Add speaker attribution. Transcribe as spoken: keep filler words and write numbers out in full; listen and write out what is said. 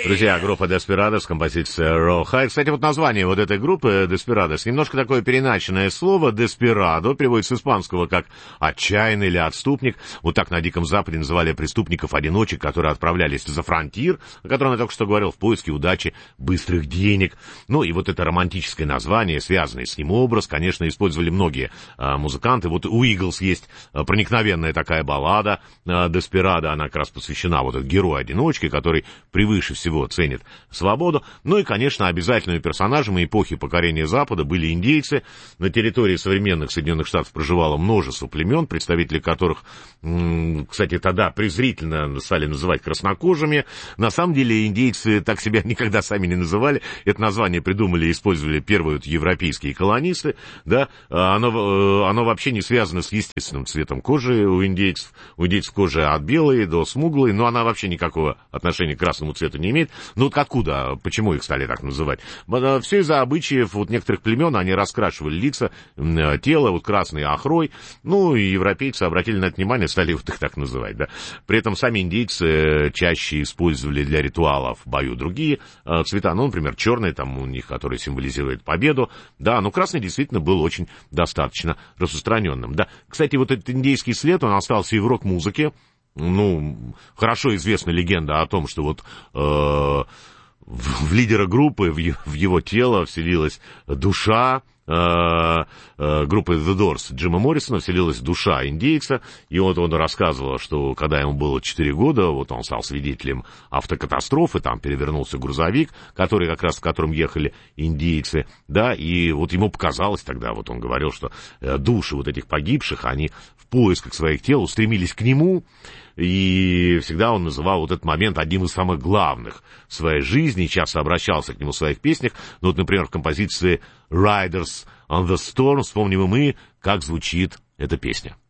Speaker 1: Друзья, группа Desperados, композиция Rawhide. Кстати, вот название вот этой группы Desperados, немножко такое переначенное слово. Desperado переводится с испанского как «отчаянный» или «отступник». Вот так на Диком Западе называли преступников-одиночек, которые отправлялись за фронтир, о котором я только что говорил, в поиске удачи, быстрых денег. Ну, и вот это романтическое название, связанный с ним образ, конечно, использовали многие а, музыканты. Вот у Eagles есть а, проникновенная такая баллада а, Desperado, она как раз посвящена вот этому герою-одиночке, который превыше всего ценит свободу. Ну и, конечно, обязательными персонажами эпохи покорения Запада были индейцы. На территории современных Соединенных Штатов проживало множество племен, представители которых, кстати, тогда презрительно стали называть краснокожими. На самом деле индейцы так себя никогда сами не называли. Это название придумали и использовали первые вот европейские колонисты. Да? Оно, оно вообще не связано с естественным цветом кожи у индейцев. У индейцев кожа от белой до смуглой, но она вообще никакого отношения к красному цвету не имеет. Ну, вот откуда, почему их стали так называть? Все из-за обычаев вот некоторых племен, они раскрашивали лица, тело, вот красной охрой. Ну, и европейцы обратили на это внимание, стали вот их так называть, да. При этом сами индейцы чаще использовали для ритуалов в бою другие цвета. Ну, например, черный там у них, который символизирует победу. Да, но красный действительно был очень достаточно распространенным, да. Кстати, вот этот индейский след, он остался и в рок-музыке. Ну, хорошо известна легенда о том, что вот э, в, в лидера группы, в, в его тело вселилась душа, э, э, группы The Doors Джима Моррисона вселилась душа индейца, и вот он рассказывал, что когда ему было четыре года, вот он стал свидетелем автокатастрофы, там перевернулся грузовик, который как раз, в котором ехали индейцы, да, и вот ему показалось тогда, вот он говорил, что э, души вот этих погибших, они в поисках своих тел устремились к нему, и всегда он называл вот этот момент одним из самых главных в своей жизни, часто обращался к нему в своих песнях. Ну, вот, например, в композиции «Riders on the Storm» вспомним и мы, как звучит эта песня.